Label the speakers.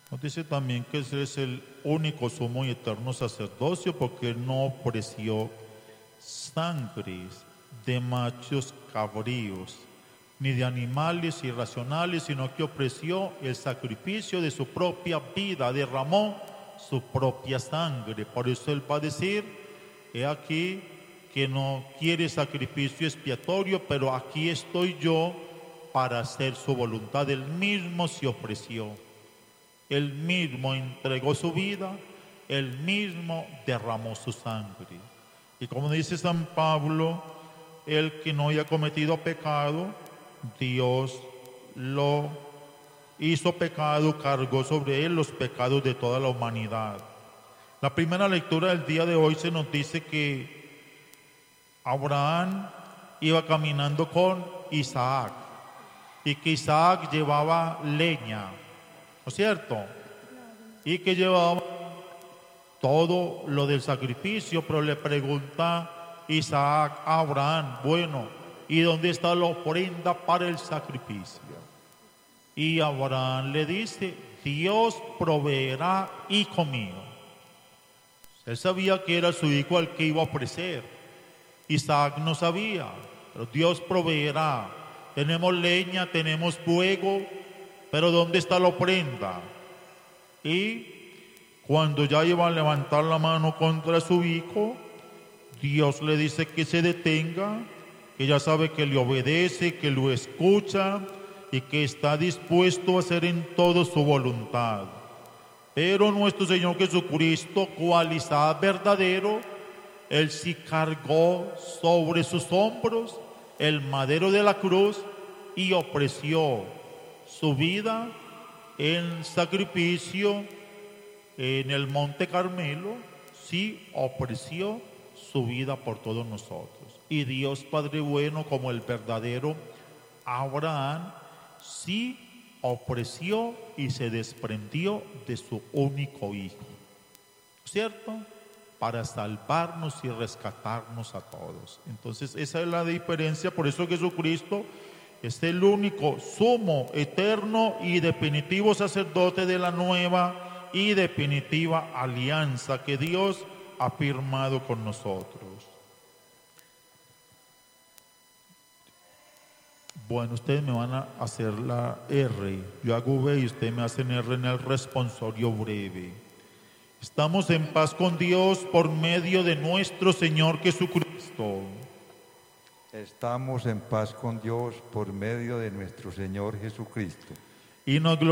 Speaker 1: Nos dice también que ese es el único sumo y eterno sacerdocio porque Él no ofreció sangres de machos cabríos ni de animales irracionales, sino que ofreció el sacrificio de su propia vida, derramó su propia sangre. Por eso Él va a decir, he aquí que no quiere sacrificio expiatorio, pero aquí estoy yo para hacer su voluntad. Él mismo se ofreció, Él mismo entregó su vida, Él mismo derramó su sangre. Y como dice San Pablo, el que no haya cometido pecado, Dios lo hizo pecado, cargó sobre Él los pecados de toda la humanidad. La primera lectura del día de hoy se nos dice que Abraham iba caminando con Isaac y que Isaac llevaba leña, ¿no es cierto? Y que llevaba todo lo del sacrificio, pero le pregunta Isaac a Abraham, bueno, ¿y dónde está la ofrenda para el sacrificio? Y Abraham le dice, Dios proveerá, hijo mío. Él sabía que era su hijo al que iba a ofrecer. Isaac no sabía, pero Dios proveerá. Tenemos leña, tenemos fuego, pero ¿dónde está la ofrenda? Y cuando ya iba a levantar la mano contra su hijo, Dios le dice que se detenga, que ya sabe que le obedece, que lo escucha y que está dispuesto a hacer en todo su voluntad. Pero nuestro Señor Jesucristo, cual Isaac verdadero, Él sí cargó sobre sus hombros el madero de la cruz y ofreció su vida en sacrificio en el Monte Carmelo, sí ofreció su vida por todos nosotros. Y Dios Padre bueno, como el verdadero Abraham, sí ofreció y se desprendió de su único hijo, ¿cierto? Para salvarnos y rescatarnos a todos. Entonces esa es la diferencia, por eso Jesucristo es el único sumo, eterno y definitivo sacerdote de la nueva y definitiva alianza que Dios ha firmado con nosotros. Bueno, ustedes me van a hacer la R, yo hago V y ustedes me hacen R en el responsorio breve. Estamos en paz con Dios por medio de nuestro Señor Jesucristo.
Speaker 2: Estamos en paz con Dios por medio de nuestro Señor Jesucristo.
Speaker 1: Y nos